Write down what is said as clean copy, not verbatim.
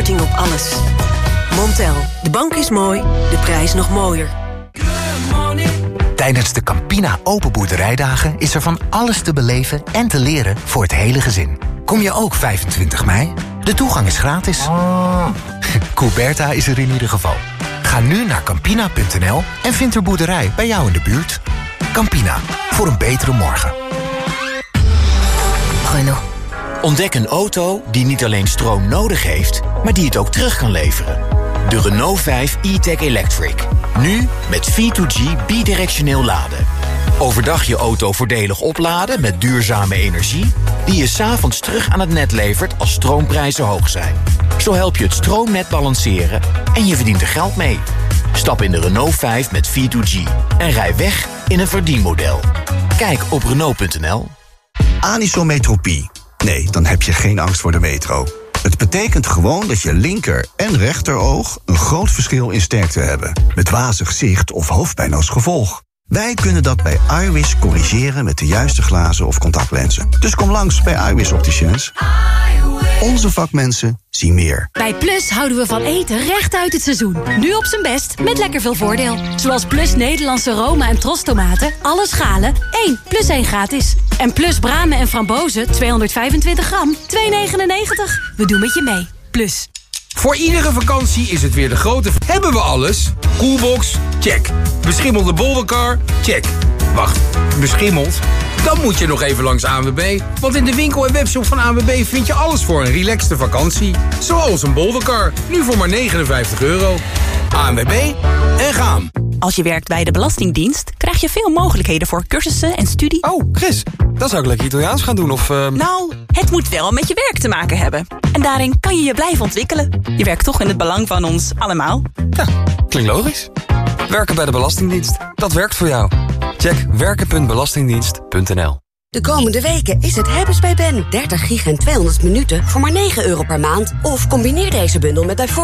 korting op alles. Montel, de bank is mooi, de prijs nog mooier. Tijdens de Campina Open Boerderijdagen is er van alles te beleven en te leren voor het hele gezin. Kom je ook 25 mei? De toegang is gratis. Couberta is er in ieder geval. Ga nu naar Campina.nl en vind een boerderij bij jou in de buurt. Campina, voor een betere morgen. Renault. Ontdek een auto die niet alleen stroom nodig heeft, maar die het ook terug kan leveren. De Renault 5 e-Tech Electric. Nu met V2G bidirectioneel laden. Overdag je auto voordelig opladen met duurzame energie, die je 's avonds terug aan het net levert als stroomprijzen hoog zijn. Zo help je het stroomnet balanceren en je verdient er geld mee. Stap in de Renault 5 met V2G en rij weg in een verdienmodel. Kijk op Renault.nl. Anisometropie. Nee, dan heb je geen angst voor de metro. Het betekent gewoon dat je linker- en rechteroog een groot verschil in sterkte hebben. Met wazig zicht of hoofdpijn als gevolg. Wij kunnen dat bij iWis corrigeren met de juiste glazen of contactlenzen. Dus kom langs bij iWis Opticians. Onze vakmensen zien meer. Bij Plus houden we van eten recht uit het seizoen. Nu op zijn best, met lekker veel voordeel. Zoals Plus Nederlandse Roma en Trostomaten, alle schalen, 1 plus 1 gratis. En Plus bramen en frambozen, 225 gram, 2,99. We doen met je mee. Plus. Voor iedere vakantie is het weer de grote... Hebben we alles? Coolbox? Check. Beschimmelde boldercar? Check. Wacht, beschimmeld? Dan moet je nog even langs ANWB. Want in de winkel en webshop van ANWB vind je alles voor een relaxte vakantie. Zoals een boldercar. Nu voor maar €59. ANWB en gaan. Als je werkt bij de Belastingdienst, krijg je veel mogelijkheden voor cursussen en studie. Oh, Chris, dan zou ik lekker Italiaans gaan doen of... Nou, het moet wel met je werk te maken hebben. En daarin kan je je blijven ontwikkelen. Je werkt toch in het belang van ons allemaal. Ja, klinkt logisch. Werken bij de Belastingdienst, dat werkt voor jou. Check werken.belastingdienst.nl. De komende weken is het hebben's bij Ben. 30 gig en 200 minuten voor maar €9 per maand. Of combineer deze bundel met bijvoorbeeld